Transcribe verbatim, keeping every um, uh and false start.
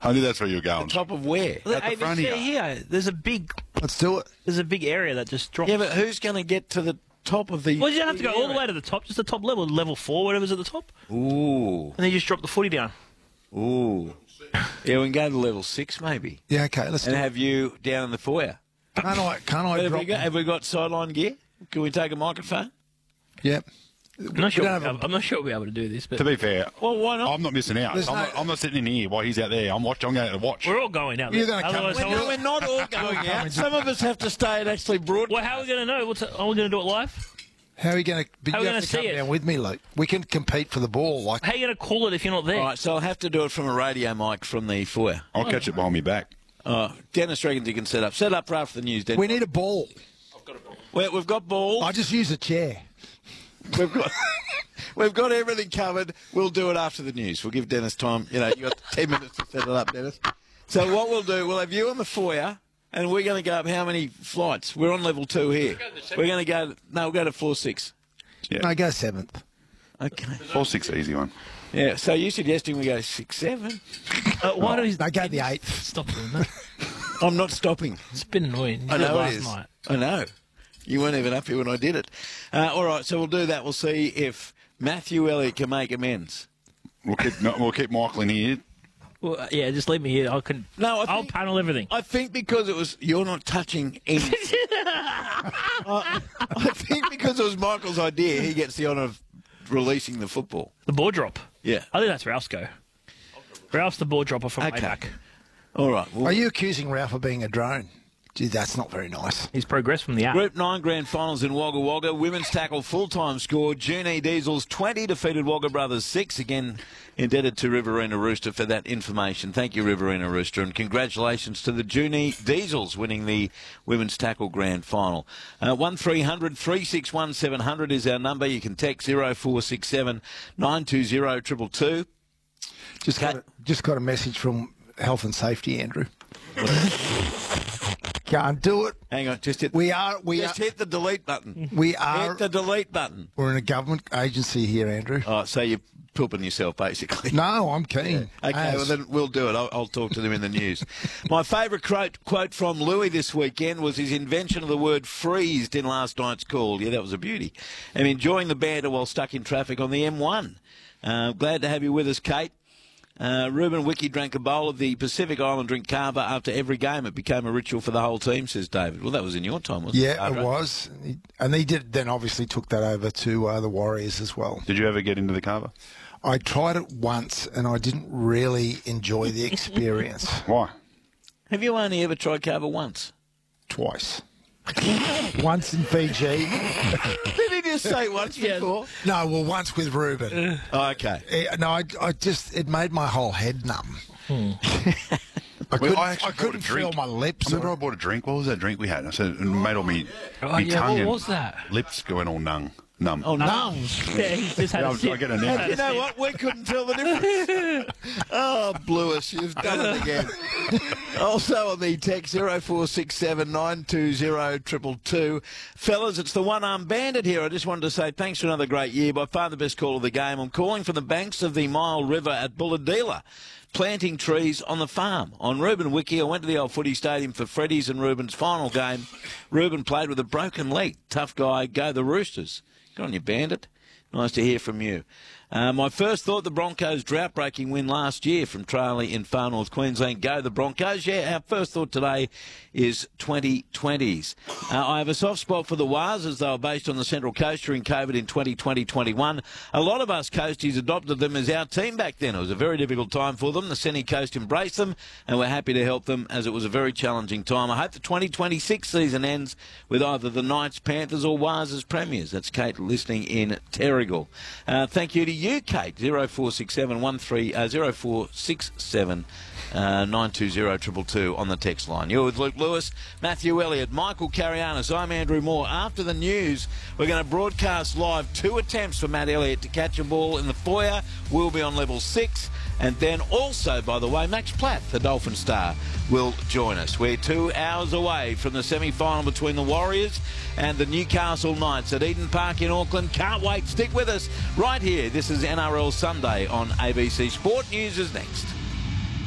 I knew that's where you were going. Top of where? Look, At the front A B C here. here. There's a big, Let's do it. there's a big area that just drops. Yeah, but who's going to get to the top of the... Well, you don't have to go all the way to the top, just the top level, level four, whatever's at the top. Ooh. And then you just drop the footy down. Ooh. Yeah, we can go to level six maybe. Yeah, okay, let's And do it. have you down in the foyer. Can't I, can't I Have drop we, got, have we got sideline gear? Can we take a microphone? Yep. I'm not sure. don't We'll have be able, I'm not sure we'll be able to do this, but To be fair, Well, why not? I'm not missing out. I'm, There's no- not, I'm not sitting in here while he's out there. I'm watching. I'm going to watch. we're all going out. You're there. gonna come- Otherwise, We're how No, we- we're not all going out. Some of us have to stay and actually broadcast. well, how are we going to know? What's, are we going to do it live? How are you going to... How are You we have gonna to come see it? down with me, Luke. We can compete for the ball. Like, How are you going to call it if you're not there? All right, so I'll have to do it from a radio mic from the foyer. I'll catch it behind me back. Oh, Dennis reckons you can set up. Set up for after the news, Dennis. we need a ball. We, we've got balls. I just use a chair. We've got we've got everything covered. We'll do it after the news. We'll give Dennis time. You know, you got ten minutes to set it up, Dennis. So what we'll do, we'll have you on the foyer, and we're going to go up how many flights? We're on level two here. We're going to go. No, we'll go to floor six. Yeah. No, go seventh. Okay. Four six, easy one. Yeah. So you suggesting we go six seven? Uh, why do we No, go the eighth. stop doing that? I'm not stopping. It's been annoying. You I did know last it is. night. I know. You weren't even up here when I did it. Uh, all right, so we'll do that. We'll see if Matthew Elliott can make amends. We'll keep no, we'll keep Michael in here. Well, uh, yeah, just leave me here. I can. No, I I'll think- panel everything. I think because it was you're not touching anything. I, I think because it was Michael's idea, he gets the honour of releasing the football. The ball drop. Yeah. I think that's Ralph's go. Ralph's the ball dropper from way Okay. back. All right. Well, Are you accusing Ralph of being a drone? Gee, that's not very nice. He's progressed from the out. Group nine grand finals in Wagga Wagga. Women's tackle full-time score. Junie Diesels twenty defeated Wagga Brothers six. Again, indebted to Riverina Rooster for that information. Thank you, Riverina Rooster, and congratulations to the Junie Diesels winning the women's tackle grand final. Uh, one three hundred three six one seven hundred is our number. You can text zero four six seven nine two zero two two two. Just got a, just got a message from Health and Safety, Andrew. Can't do it. Hang on, just hit. We are. We just are. hit the delete button. We are. Hit the delete button. We're in a government agency here, Andrew. Oh, so you're pooping yourself, basically. No, I'm keen. Okay, As- well then we'll do it. I'll, I'll talk to them in the news. My favourite quote, quote from Louis this weekend was his invention of the word freezed in last night's call. Yeah, that was a beauty. I'm enjoying the banter while stuck in traffic on the M one. Uh, glad to have you with us, Kate. Uh, Ruben Wiki drank a bowl of the Pacific Island drink Carver after every game. It became a ritual for the whole team, says David. Well, that was in your time, wasn't it? Yeah, Carver? it was. He- And he did. Then obviously took that over to uh, the Warriors as well. Did you ever get into the Carver? I tried it once, and I didn't really enjoy the experience. Why? Have you only ever tried Carver once? Twice. Once in Fiji. Did he just say once before? No, well, once with Ruben. Oh, okay. Eh, no, I, I just it made my whole head numb. I couldn't, I I actually bought a couldn't feel drink. my lips. I remember I or- bought a drink. What was that drink we had? I said it made all me, Oh, me yeah, tongue what and was that? lips going all numb. Numb. Oh, no. Numb. Yeah, he just had Yeah, a I- sip. I get a Had nap. a You know sip. what? We couldn't tell the difference. Oh, Bluis, you've done it again. Also on the text zero four six seven nine two zero two two two. Fellas, it's the one-armed bandit here. I just wanted to say thanks for another great year. By far the best call of the game. I'm calling from the banks of the Mile River at Bulladila, planting trees on the farm. On Ruben Wiki, I went to the old footy stadium for Freddie's and Ruben's final game. Ruben played with a broken leg. Tough guy. Go the Roosters. Good on you, Bandit. Nice to hear from you. Uh, my first thought, the Broncos' drought-breaking win last year from Tralee in far north Queensland. Go the Broncos. Yeah, our first thought today is twenty twenties. Uh, I have a soft spot for the Waz as they were based on the Central Coast during COVID in twenty twenty twenty-one. A lot of us Coasties adopted them as our team back then. It was a very difficult time for them. The Sunny Coast embraced them and we're happy to help them as it was a very challenging time. I hope the twenty twenty-six season ends with either the Knights, Panthers or Waz as premiers. That's Kate listening in Terrigal. Uh, thank you to you, Kate. zero four six seven one three uh, zero four six seven uh, nine two zero two two two on the text line. You're with Luke Lewis, Matthew Elliott, Michael Carianis. I'm Andrew Moore. After the news, we're going to broadcast live two attempts for Matt Elliott to catch a ball in the foyer. We'll be on level six. And then also, by the way, Max Platt, the Dolphin star, will join us. We're two hours away from the semi-final between the Warriors and the Newcastle Knights at Eden Park in Auckland. Can't wait. Stick with us right here. This is N R L Sunday on A B C Sport. News is next.